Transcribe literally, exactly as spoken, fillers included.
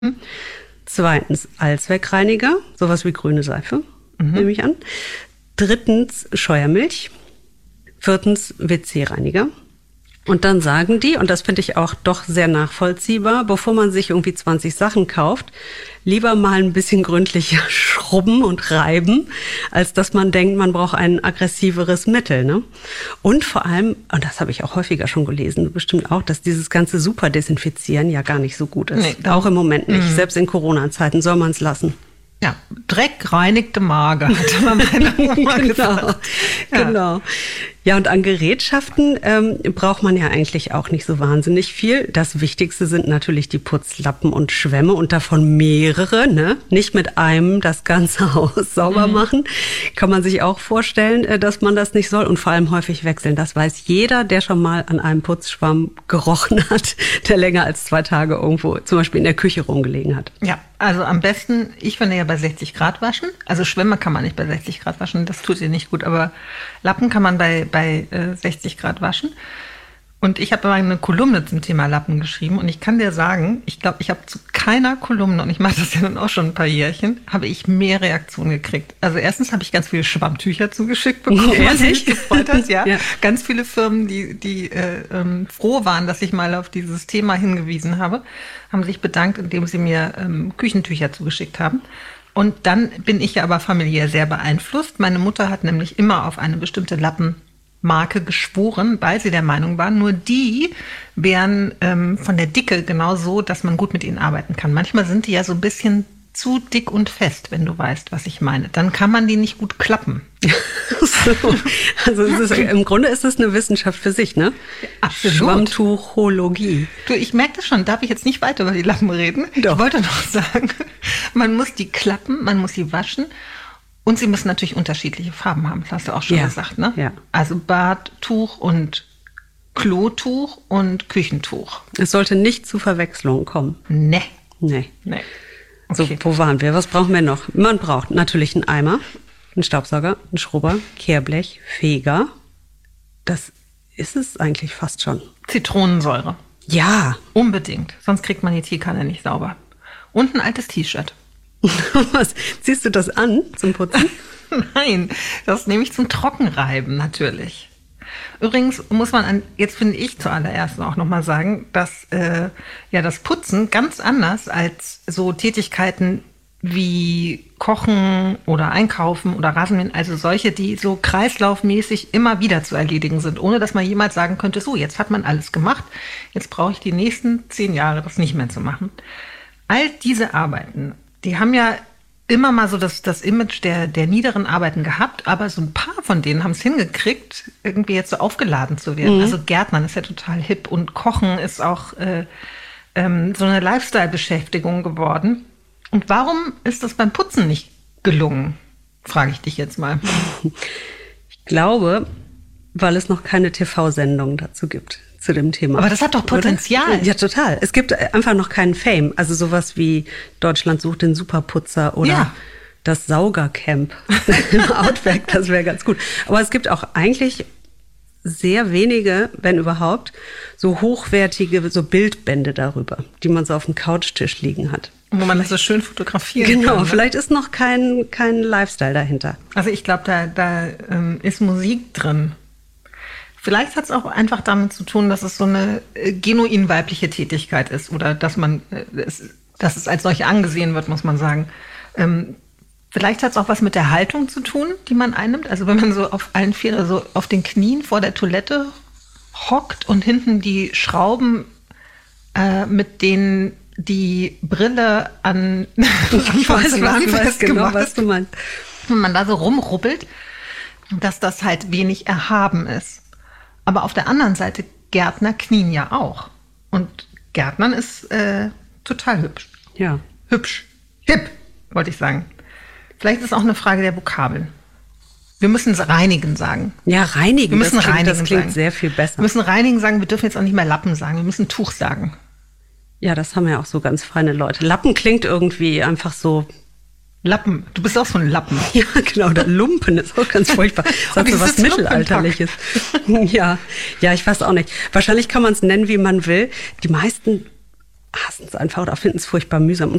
Zweitens Allzweckreiniger, sowas wie grüne Seife, mhm. nehme ich an. Drittens Scheuermilch. Viertens W C-Reiniger. Und dann sagen die, und das finde ich auch doch sehr nachvollziehbar, bevor man sich irgendwie zwanzig Sachen kauft, lieber mal ein bisschen gründlicher schrubben und reiben, als dass man denkt, man braucht ein aggressiveres Mittel, ne? Und vor allem, und das habe ich auch häufiger schon gelesen, du bestimmt auch, dass dieses ganze Superdesinfizieren ja gar nicht so gut ist. Nee, auch im Moment nicht. Mhm. Selbst in Corona-Zeiten soll man es lassen. Ja, Dreck reinigte Mager, hat man meine Oma gesagt. Genau, genau. Ja, und an Gerätschaften ähm, braucht man ja eigentlich auch nicht so wahnsinnig viel. Das Wichtigste sind natürlich die Putzlappen und Schwämme und davon mehrere, ne? Nicht mit einem das ganze Haus sauber mhm. machen. Kann man sich auch vorstellen, dass man das nicht soll und vor allem häufig wechseln. Das weiß jeder, der schon mal an einem Putzschwamm gerochen hat, der länger als zwei Tage irgendwo zum Beispiel in der Küche rumgelegen hat. Ja, also am besten, ich finde ja bei sechzig Grad waschen. Also Schwämme kann man nicht bei sechzig Grad waschen, das tut ihr nicht gut, aber Lappen kann man bei bei äh, sechzig Grad waschen. Und ich habe mal eine Kolumne zum Thema Lappen geschrieben und ich kann dir sagen, ich glaube, ich habe zu keiner Kolumne, und ich mache das ja nun auch schon ein paar Jährchen, habe ich mehr Reaktionen gekriegt. Also erstens habe ich ganz viele Schwammtücher zugeschickt bekommen, was mich gefreut hat. Ja. ja, ganz viele Firmen, die, die äh, ähm, froh waren, dass ich mal auf dieses Thema hingewiesen habe, haben sich bedankt, indem sie mir ähm, Küchentücher zugeschickt haben. Und dann bin ich ja aber familiär sehr beeinflusst. Meine Mutter hat nämlich immer auf eine bestimmte Lappenmarke geschworen, weil sie der Meinung war, nur die wären ähm, von der Dicke genau so, dass man gut mit ihnen arbeiten kann. Manchmal sind die ja so ein bisschen zu dick und fest, wenn du weißt, was ich meine. Dann kann man die nicht gut klappen. So. Also es ist, im Grunde ist es eine Wissenschaft für sich, ne? Ja, absolut. Schwammtuchologie. Du, ich merke das schon. Darf ich jetzt nicht weiter über die Lappen reden? Doch. Ich wollte noch sagen, man muss die klappen, man muss sie waschen und sie müssen natürlich unterschiedliche Farben haben. Das hast du auch schon ja. gesagt, ne? Ja. Also Badtuch und Klotuch und Küchentuch. Es sollte nicht zu Verwechslungen kommen. Nee. Nee. Nee. Okay. So, wo waren wir? Was brauchen wir noch? Man braucht natürlich einen Eimer, einen Staubsauger, einen Schrubber, Kehrblech, Feger. Das ist es eigentlich fast schon. Zitronensäure. Ja. Unbedingt. Sonst kriegt man die Teekanne nicht sauber. Und ein altes T-Shirt. Was? Ziehst du das an zum Putzen? Nein, das nehme ich zum Trockenreiben natürlich. Übrigens muss man, an, jetzt finde ich zuallererst auch nochmal sagen, dass äh, ja das Putzen ganz anders als so Tätigkeiten wie Kochen oder Einkaufen oder Rasenmähen, also solche, die so kreislaufmäßig immer wieder zu erledigen sind, ohne dass man jemals sagen könnte, so, jetzt hat man alles gemacht, jetzt brauche ich die nächsten zehn Jahre das nicht mehr zu machen. All diese Arbeiten, die haben ja immer mal so das, das Image der, der niederen Arbeiten gehabt, aber so ein paar von denen haben es hingekriegt, irgendwie jetzt so aufgeladen zu werden. Mhm. Also Gärtnern ist ja total hip und Kochen ist auch äh, ähm, so eine Lifestyle-Beschäftigung geworden. Und warum ist das beim Putzen nicht gelungen, frage ich dich jetzt mal. Ich glaube, weil es noch keine T V-Sendung dazu gibt, zu dem Thema. Aber das hat doch Potenzial. Oder? Ja, total. Es gibt einfach noch keinen Fame. Also sowas wie Deutschland sucht den Superputzer oder ja. das Saugercamp im Outback, das wäre ganz gut. Aber es gibt auch eigentlich sehr wenige, wenn überhaupt, so hochwertige so Bildbände darüber, die man so auf dem Couchtisch liegen hat. Wo man das so schön fotografieren genau, kann. Genau, vielleicht ist noch kein, kein Lifestyle dahinter. Also ich glaube, da, da ähm, ist Musik drin. Vielleicht hat es auch einfach damit zu tun, dass es so eine äh, genuin weibliche Tätigkeit ist oder dass man, äh, es, dass es als solche angesehen wird, muss man sagen. Ähm, vielleicht hat es auch was mit der Haltung zu tun, die man einnimmt. Also wenn man so auf allen Vieren, so auf den Knien vor der Toilette hockt und hinten die Schrauben, äh, mit denen die Brille an ich weiß, ich weiß genau, was du meinst. Wenn man da so rumruppelt, dass das halt wenig erhaben ist. Aber auf der anderen Seite, Gärtner knien ja auch. Und Gärtnern ist äh, total hübsch. Ja. Hübsch. Hip, wollte ich sagen. Vielleicht ist es auch eine Frage der Vokabeln. Wir müssen es reinigen sagen. Ja, reinigen. Wir müssen das klingt, reinigen das klingt sagen. sehr viel besser. Wir müssen reinigen sagen, wir dürfen jetzt auch nicht mehr Lappen sagen. Wir müssen Tuch sagen. Ja, das haben ja auch so ganz feine Leute. Lappen klingt irgendwie einfach so... Lappen, du bist auch so ein Lappen. Ja, genau, der Lumpen ist auch ganz furchtbar. Das hat so was Mittelalterliches. Ja, ja, ich weiß auch nicht. Wahrscheinlich kann man es nennen, wie man will. Die meisten hassen es einfach oder finden es furchtbar mühsam. Und